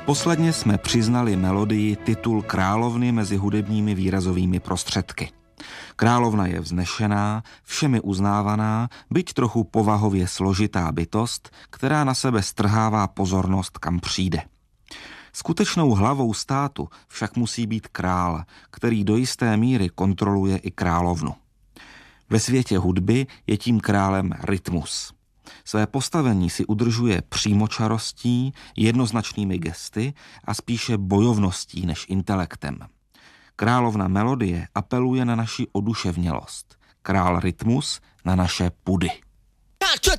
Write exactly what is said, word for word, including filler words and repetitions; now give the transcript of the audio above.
Posledně jsme přiznali melodii titul královny mezi hudebními výrazovými prostředky. Královna je vznešená, všemi uznávaná, byť trochu povahově složitá bytost, která na sebe strhává pozornost, kam přijde. Skutečnou hlavou státu však musí být král, který do jisté míry kontroluje i královnu. Ve světě hudby je tím králem rytmus. Své postavení si udržuje přímočarostí, jednoznačnými gesty a spíše bojovností než intelektem. Královna melodie apeluje na naši oduševnělost, král rytmus na naše pudy. One, two,